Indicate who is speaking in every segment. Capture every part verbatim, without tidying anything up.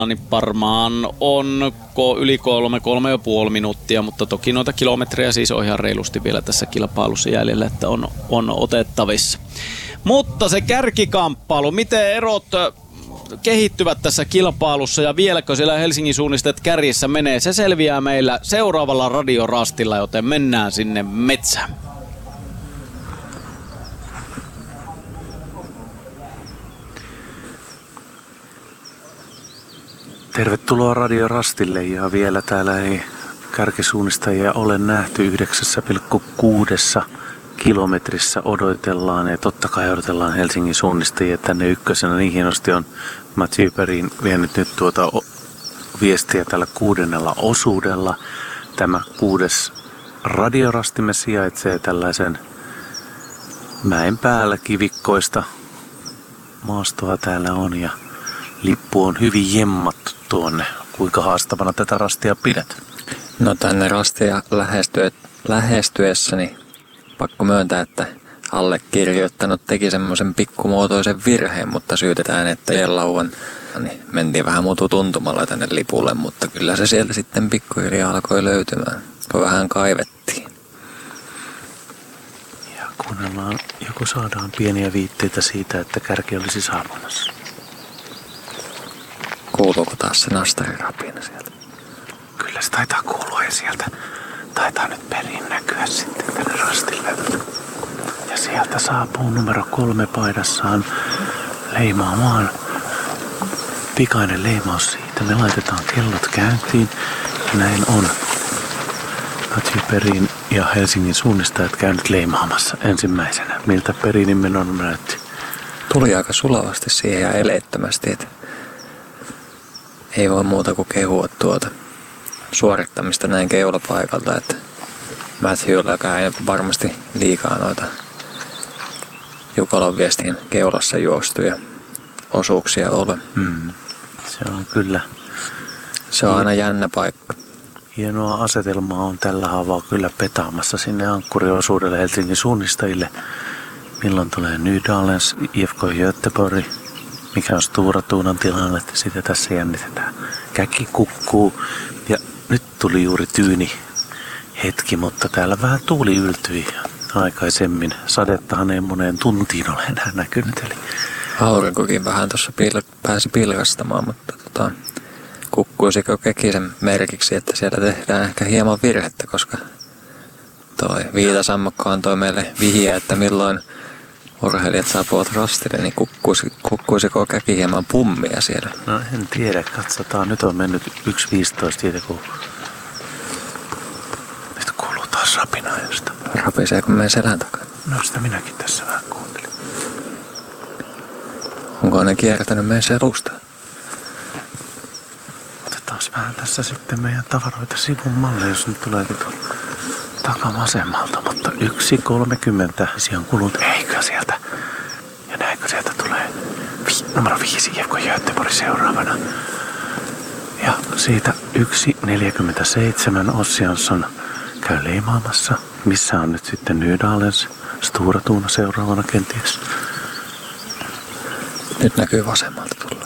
Speaker 1: niin varmaan on yli kolme, kolme ja puoli minuuttia, mutta toki noita kilometrejä siis on ihan reilusti vielä tässä kilpailussa jäljellä, että on, on otettavissa. Mutta se kärkikamppailu, miten erot kehittyvät tässä kilpailussa ja vieläkö siellä Helsingin suunnistajat kärjissä menee, se selviää meillä seuraavalla radiorastilla, joten mennään sinne metsään.
Speaker 2: Tervetuloa radiorastille ja vielä täällä ei kärkisuunnistajia ole nähty yhdeksän pilkku kuusi kilometrissä odotellaan ja totta kai odotellaan Helsingin suunnistajia tänne ykkösenä. Niin hienosti on Mathieu Perin vienyt nyt tuota viestiä tällä kuudennella osuudella. Tämä kuudes radiorastimme sijaitsee tällaisen mäen päällä, kivikkoista maastoa täällä on ja lippu on hyvin jemmattu tuonne. Kuinka haastavana tätä rastia pidät?
Speaker 3: No tänne rastia lähestyä, lähestyessäni pakko myöntää, että allekirjoittanut teki semmoisen pikkumuotoisen virheen, mutta syytetään, että jellauan niin mentiin vähän mututuntumalla tänne lipulle, mutta kyllä se sieltä sitten pikkuhiljaa alkoi löytymään, kun vähän kaivettiin.
Speaker 2: Ja kuunnellaan, joko saadaan pieniä viitteitä siitä, että kärki olisi saapumassa.
Speaker 3: Kuuluuko taas se nastarirapina sieltä?
Speaker 2: Kyllä se taitaa kuulua ja sieltä taitaa nyt Perin näkyä sitten tänne rastille. Ja sieltä saapuu numero kolme paidassaan leimaamaan. Pikainen leimaus siitä. Me laitetaan kellot käyntiin ja näin on. Mathieu Perin ja Helsingin suunnistajat käynyt leimaamassa ensimmäisenä. Miltä Perinin menon näytti?
Speaker 3: Tuli aika sulavasti siihen ja eleettömästi, että ei voi muuta kuin kehua tuota suorittamista näin keulapaikalta, että Matthewllakaan ei varmasti liikaa noita Jukolan viestin keulassa juostuja osuuksia ole.
Speaker 2: Mm. Se on kyllä.
Speaker 3: Se on aina jännä paikka.
Speaker 2: Hienoa asetelmaa on tällä haavaa kyllä petaamassa sinne ankkuriosuudelle Helsingin suunnistajille. Milloin tulee Nydalens, I F K Göteborg, mikä on Stora Tuunan tilanne, että sitä tässä jännitetään. Käki kukkuu ja nyt tuli juuri tyyni hetki, mutta täällä vähän tuuli yltyi aikaisemmin. Sadettahan ei moneen tuntiin ole enää näkynyt. Eli
Speaker 3: aurinkokin vähän tuossa pil- pääsi pilkastamaan, mutta tota, kukkuisiko Kekisen merkiksi, että siellä tehdään ehkä hieman virhettä, koska toi viitasammakko antoi meille vihjeä, että milloin urheilijat saapuvat rastille, niin kukkuisi, kukkuisiko Käki hieman pummia siellä?
Speaker 2: No en tiedä, katsotaan. Nyt on mennyt yksi viisitoista siitä, kun nyt kuuluu taas rapinaa josta.
Speaker 3: Rapisee, kun menee selän takana.
Speaker 2: No sitä minäkin tässä vähän kuuntelin.
Speaker 3: Onko ne kiertänyt meidän selusta?
Speaker 2: Otetaan vähän tässä sitten meidän tavaroita sivun malle, jos nyt tulee tuon takavasemmalta, mutta yksi kolmekymmentä on kulunut. Eikö sieltä? Ja näinkö sieltä tulee vi- numero viisi J K Göteborg seuraavana. Ja siitä yksi neljäkymmentäseitsemän Ossi Jansson käy leimaamassa. Missä on nyt sitten Nydalens, Stora Tuuna seuraavana kenties?
Speaker 3: Nyt näkyy vasemmalta tulla.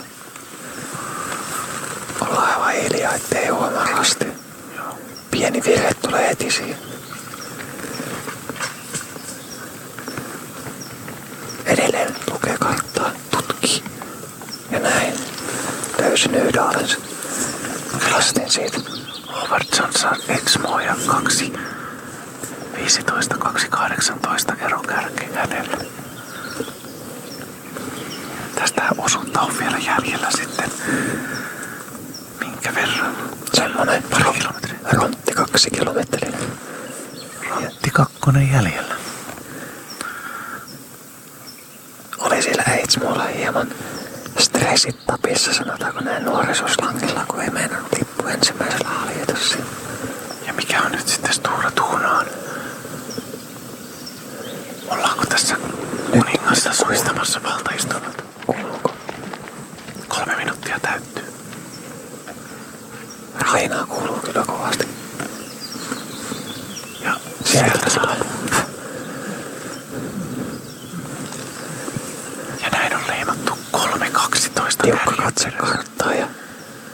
Speaker 3: Ollaan aivan hiljaa, ettei huomaa rastia. Pieni virhe tulee heti siihen. Edelleen lukee karttaa, tutkii. Ja näin löysi Nydalens. Rastin siitä.
Speaker 2: Howard Johnson, Exmo ja kaksi viisitoista kaksi kahdeksantoista eron kärki hänelle. Tästä osuutta on vielä jäljellä sitten. Minkä verran?
Speaker 3: Semmonen pari kilometriä. Rontti kaksi kilometriä.
Speaker 2: Rontti kakkonen jäljellä.
Speaker 3: Oli siellä Eitsmolla hieman stressit tapissa, sanotaanko näin nuorisoslangilla, kun ei meinannut lippu ensimmäisellä haljetossa.
Speaker 2: Ja mikä on nyt sitten Stora Tuunaan? Ollaanko tässä kuningassa suistamassa valtaistunnot?
Speaker 3: Kuuluuko?
Speaker 2: Kolme minuuttia täyttyy.
Speaker 3: Rainaa kuuluu kyllä kovasti.
Speaker 2: Ja
Speaker 3: Sieltä saa.
Speaker 2: Ja näin on leimattu kolme kaksitoista.
Speaker 3: Tiukka katse kartalla.